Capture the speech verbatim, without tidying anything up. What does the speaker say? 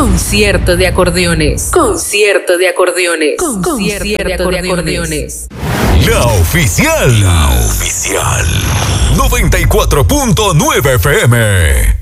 Concierto de acordeones. Concierto de acordeones. Concierto de acordeones. La oficial. La oficial. noventa y cuatro punto nueve F M.